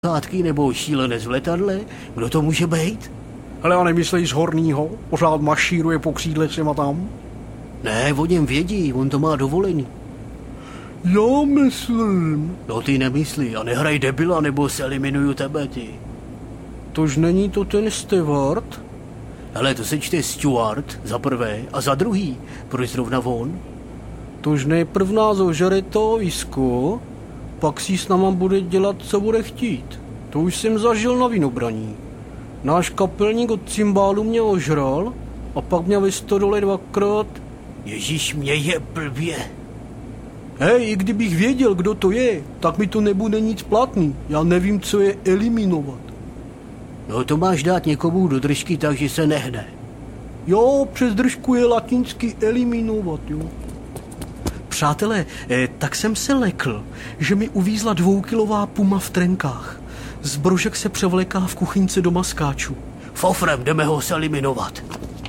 Zátky nebo šílenec v letadle? Kdo to může být? Ale a nemyslej z Hornýho? Pořád mašíruje po křídle sem a tam? Ne, o něm vědí, on to má dovolený. Já myslím. No ty nemyslí a nehraj debila, nebo se eliminuju tebe, ty. Tož není to ten Stewart? Hele, to se čte Stuart za prvé a za druhý. Proč zrovna on? Tož nejprv nás ožere to visko, pak si s náma bude dělat, co bude chtít. To už jsem zažil na Vinobraní. Náš kapelník od cymbálu mě ožral a pak mě ve stodole dvakrát. Ježíš, mě je blbě. Hej, i kdybych věděl, kdo to je, tak mi to nebude nic platný. Já nevím, co je eliminovat. No to máš dát někomu do držky, takže se nehne. Jo, přes držku je latinsky eliminovat, jo. Přátelé, tak jsem se lekl, že mi uvízla 2kilová puma v trenkách. Zbrožek se převléká v kuchyňce do maskáčů. Fofrem, jdeme ho se eliminovat.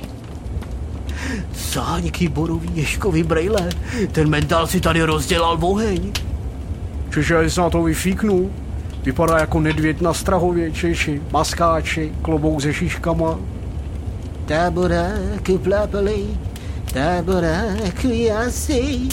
Sáňky, borový, ješkový brejle. Ten mentál si tady rozdělal oheň. Čiže se na to vyfíknu. Vypadá jako nedvěd na Strahově, Češi, maskáči, klobouk se šiškama. Táboráky plápalej, táboráky jasej.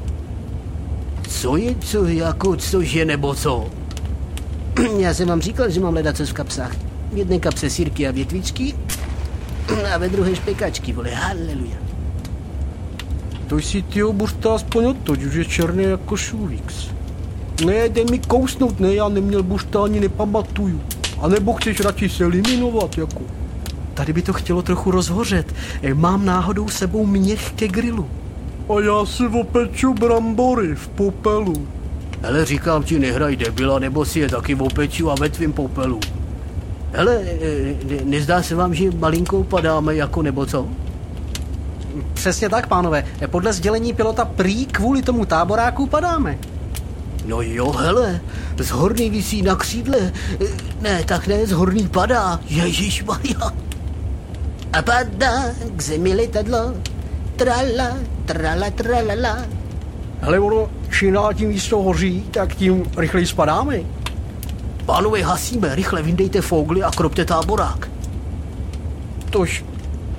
Co je, cože nebo co? Já jsem vám říkal, že mám ledacos v kapsách. V jedné kapse sýrky a větvičky a ve druhé špekačky, vole, haleluja. To si ty buřta aspoň odtoď, už je černý jako šuvíks. Ne, dej mi kousnout, ne, já neměl buřta, ani nepamatuju. A nebo chceš radši se eliminovat, jako? Tady by to chtělo trochu rozhořet. Mám náhodou sebou měch ke grilu. A já si opeču brambory v popelu. Hele, říkám ti, nehraj debila, nebo si je taky opeču a ve tvým popelu. Hele, nezdá se vám, že malinkou padáme, jako nebo co? Přesně tak, pánové. Podle sdělení pilota prý kvůli tomu táboráku padáme. No jo, hele, z Horný visí na křídle. Ne, tak ne, z Horný padá. Ježišmarja. A padá k zemi letadlo. Trala, trala, tralala. Hele, ono, čím dál tím víc to hoří, tak tím rychleji spadáme. Pánové, hasíme, rychle vyndejte fogly a kropte táborák. Tož.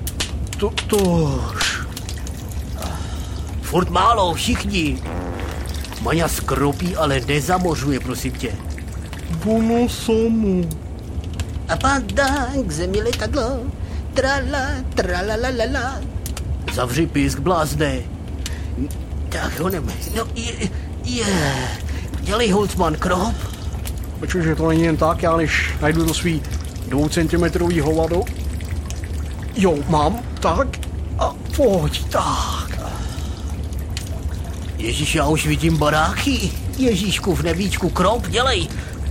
Furt málo, všichni. Maňa skropí, ale nezamořuje, prosím tě. Ono samo. A padá k zemi letadlo. Trala, tralalalala. Zavři pisk, blázne. Tak ho neme. No, dělej, Holcman, krop. Počkej, že to není jen tak, já než najdu to svý 2centimetrový hovado. Jo, mám, tak. A pojď, tak. Ježíš, já už vidím baráky. Ježíšku, v nebíčku, krop, dělej.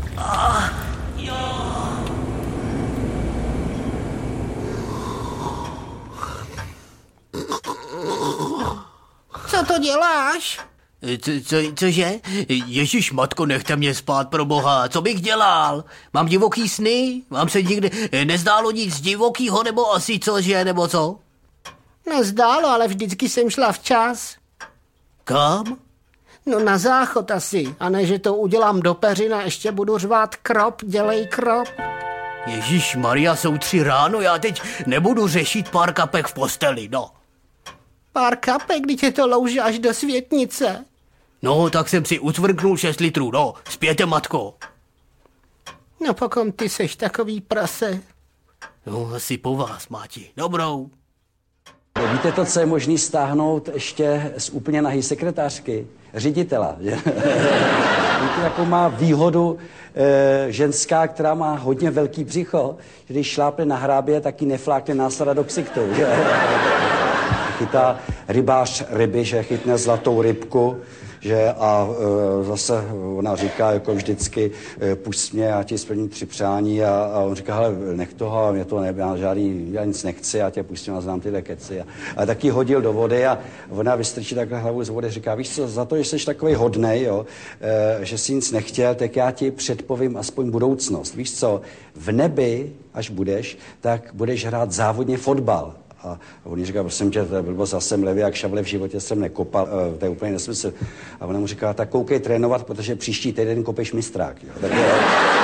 Co to děláš? Cože? Ježíš matko, nechte mě spát, pro boha. Co bych dělal? Mám divoký sny? Vám se nikdy nezdálo nic divokýho, nebo asi cože, nebo co? Nezdálo, ale vždycky jsem šla včas. Kam? No na záchod asi. A ne, že to udělám do peřin a ještě budu řvát krop, dělej krop. Ježíš Maria, jsou 3 ráno, já teď nebudu řešit pár kapek v posteli, no. Pár kapek, když je to louže až do světnice. No, tak jsem si ucvrknul 6 litrů, no, zpěte, matko. No, pokud ty seš takový prase. No, asi po vás, Máti. Dobrou. Víte to, co je možný stáhnout ještě z úplně nahý sekretářky? Ředitela. Že? Víte, jakou má výhodu ženská, která má hodně velký břicho, že když šlápne na hrábě, tak ji neflákne násada do ksichtu. Že? Chytá rybář ryby, že chytne zlatou rybku, že a zase ona říká jako vždycky, pusť mě, já ti splním 3 přání a on říká, hele, nech toho, mě to já nic nechci, já tě pustím a znám tyhle keci. A taky hodil do vody a ona vystrčí takhle hlavu z vody, říká, víš co, za to, že jsi takovej hodnej, jo, že jsi nic nechtěl, tak já ti předpovím aspoň budoucnost. Víš co, v nebi, až budeš, tak budeš hrát závodně fotbal. A on jí říká, prosím tě, to je blbost, já jsem levý jak šavle, v životě jsem nekopal, to je úplně nesmysl. A ona mu říká, tak koukej trénovat, protože příští týden kopeš mistrák. Jo. Tak, jo.